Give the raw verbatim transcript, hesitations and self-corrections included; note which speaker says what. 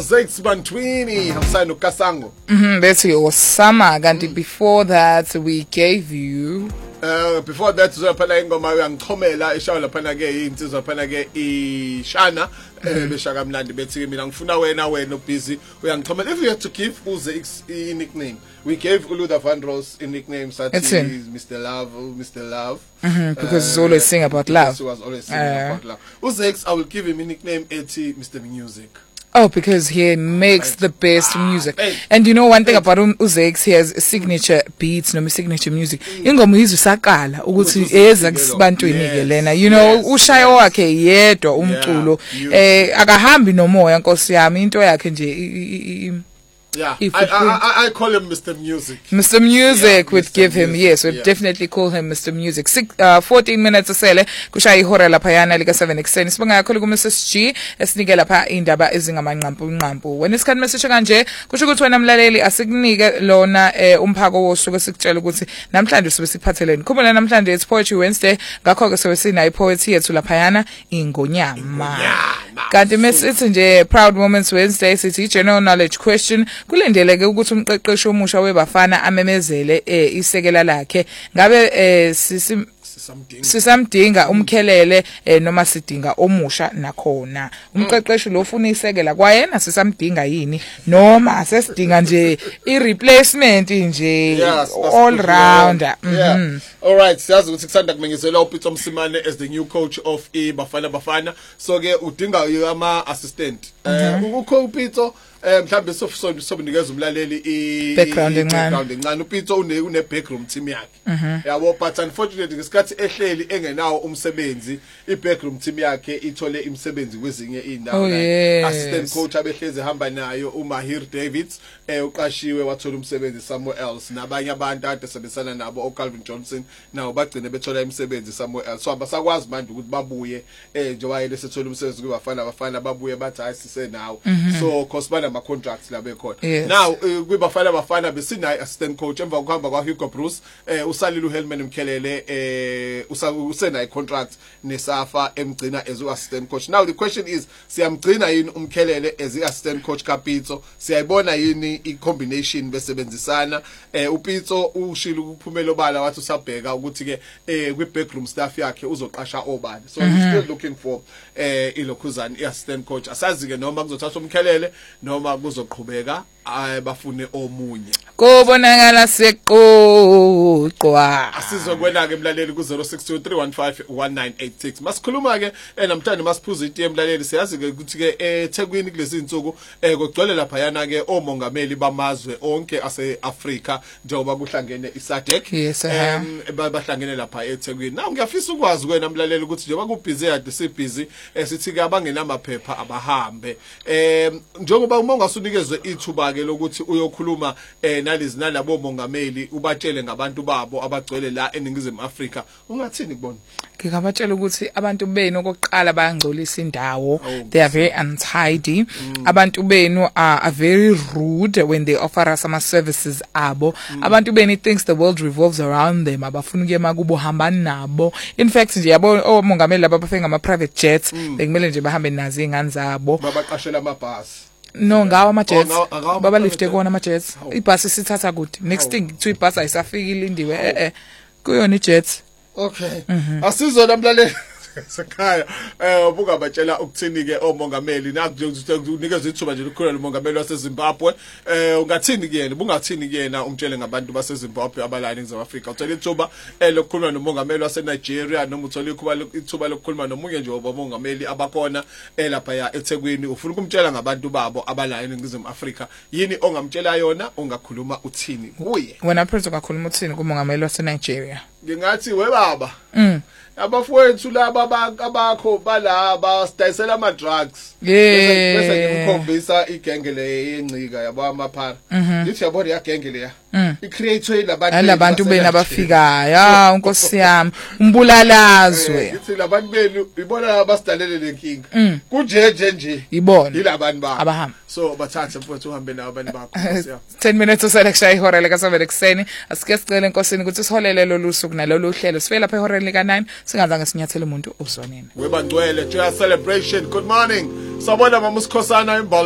Speaker 1: Zakes Bantwini hamsano Kasango.
Speaker 2: Mhm, that's Osama kanti mm. Before that we gave you
Speaker 1: Uh, before that uzophela ingoma yangichomela eshawa laphana ke insizwa laphana ke ishana beshaka mlandi bethi mina ngifuna wena wena busy uyangichomela. If you had to give uze i nickname, we gave Ulutha Vandross a nickname such as Mister Love, Mister Love.
Speaker 2: Mm-hmm, because uh, he's always sing about love.
Speaker 1: He was always singing uh, about love. Uze, I will give him a nickname Eti Mister Music.
Speaker 2: Oh, because he makes the best music. And you know one thing about Uzex, he has signature beats, no signature music. Ingoma izusakala ukuthi eza kusibantwini ke lena. You know, ushayo wakhe yedwa umculo. Eh akahambi nomoya Nkosi yami into yakhe nje.
Speaker 1: Yeah, I, I, I, I call him Mister Music.
Speaker 2: Mister Music
Speaker 1: yeah,
Speaker 2: would
Speaker 1: Mister
Speaker 2: give him,
Speaker 1: Music.
Speaker 2: yes, we'd
Speaker 1: yeah.
Speaker 2: definitely call him Mister Music. Six, uh, fourteen minutes asele, kushaya ihora laphayana lika seven ekuseni. Sibonga kakhulu ku Missus G, esinike lapha indaba ezingamanqampu nqampu. When isikhathi message kanje, kusho ukuthi wena mlaleli asikunike lona eh, umphako wosuku sikutshela ukuthi namhlanje sibe siphatheleni. Khumbula namhlanje it's Poetry Wednesday, ngakho ke sobe sina ipoetry yethu laphayana ingonyama. Kanti message nje Proud Moments Wednesday sithi general knowledge question. Kulendeleke ukuthi umqeqeshi omusha webafana amemezele eh isekela lakhe ngabe eh sisamdinga umkhelele eh noma sidinga omusha nakhona umqeqeshi lo ufuna isekela kwayena sisamdinga yini noma asesidinga nje i replacement nje all rounder.
Speaker 1: Yeah. All right, siyazi ukuthi kusanda kumenyezelwa uPitso Msimane as the new coach of iBafana Bafana, so ke udinga ama assistant. Eh ukho uPitso Eh mhlambe sobunikeza umlaleli i
Speaker 2: background encane
Speaker 1: encane uPitso une une backroom team yakhe yabo, but unfortunately ngesikhathi ehleli engenawo umsebenzi i backroom team yakhe ithole imisebenzi kwezinye indawo. Assistant coach abehleze hamba nayo uMahir Davids eh uqashiwe wathola umsebenzi somewhere else, nabanye abantu ade sebesana nabo uCalvin Johnson nawo bagcine bethola imisebenzi somewhere else, so abasakwazi manje ukuthi babuye eh njengoba yele sethola umsebenzi kuBafana Bafana babuye bathi hayi sise nawo, so cause ama contracts la bekhona. Now kuBafana Bafana besinayi assistant coach emva kokuhamba kwa Hugo Bruce eh usalile uHelman Mkhelele eh usenayi contract neSafa emgcina as assistant coach. Now the question is, siyamgcina yini uMkhelele as assistant coach kaPitso? Siyayibona yini i combination besebenzisana? eh uPitso ushilo ukuphumela obala wathi usabheka ukuthi ke eh kwi backroom staff yakhe uzoqasha obani, so he's still looking for eh ilokhuzana i-assistant coach. Asazi ke noma kuzothatha uMkhelele noma kuzoqhubeka bafune omunye.
Speaker 2: Kubonakala seqoqwa
Speaker 1: asizokwena ke emlaleli ku zero six two three one five one nine eight six. Masikhuluma ke namhlanje masiphuza itiye emlaleli, siyazi ke ukuthi ke eThekwini kulezi insuku eh kugcwele lapha yana ke omongameli bamazwe onke ase-Africa njengoba kuhlangene iSADC em bahlangene lapha eThekwini. Now ngiyafisa ukwazi kwena mlaleli ukuthi njengoba kubhizi yade sibhizi sithi ke abangenamaphepha abahambe em njengoba uma ungasunikezwe ithuba ke lokuthi uyokhuluma eh nalezi nalabo mongameli ubatshele ngabantu babo abagcwele la eNingizimu Afrika, ungathini kubona?
Speaker 2: Ngikabatshela ukuthi abantu benu okokuqala bayangcolisa indawo, they are very untidy. mm. Abantu benu are, are very rude when they offer us some services abo. mm. Abantu benu thinks the world revolves around them, abafuna ukuyema kubo hamba nabo. In fact nje yabo omongameli laba bafika ngama private jets bekumele nje bahambe nazo ingane zabo,
Speaker 1: babaqashela amabhasi.
Speaker 2: No ngawa ama jets baba lifte kona ama jets ibhasi sithatha kude next thing to ibhasi ayisafiki ilindiwe eh eh kuyona ijets.
Speaker 1: Okay, asizona mlaleli sekhaya eh ubuka batshela ukuthini ke omongameli nakunikeza ithuba nje ukukhuluma nomongameli waseZimbabwe eh ungathini kuyena bungathini kuyena umtshele ngabantu baseZimbabwe abalala eNingizimu Afrika, uthola ithuba elokukhuluma nomongameli waseNigeria noma uthola ithuba lokukhuluma nomunye nje obomongameli abakhona elapha ya eThekwini, ufuna ukumtshela ngabantu babo abalala eNingizimu Afrika, yini ongamtshela yona? Ungakhuluma uthini kuye
Speaker 2: wena prince? Ungakhuluma uthini kumongameli waseNigeria?
Speaker 1: Ngingathi we baba
Speaker 2: mm
Speaker 1: abafowethu laba abakho balaba sidayisela ama drugs bese ngikhombisa igengele yencika yabo amaphara lithi yabo ya gengele ya icreate labantu
Speaker 2: labantu bena abafikayo ha Nkosi yami umbulalazwe
Speaker 1: lithi labantu benu ibona abasidalele lenkinga kunjeje nje
Speaker 2: ibona
Speaker 1: yilabantu ba
Speaker 2: abahamba,
Speaker 1: so bathathe mfowethu uhambe nawo abantu bakho.
Speaker 2: ten minutes uselection ihora lika seven ekuseni, asike sicela enkosini ukuthi siholele lo lusuku nalolu hlelo sifike lapha ehoreni lika nine singazange sinyathele umuntu osoneni.
Speaker 1: Webangcwele joy celebration. Good morning sabona mama uSikhosana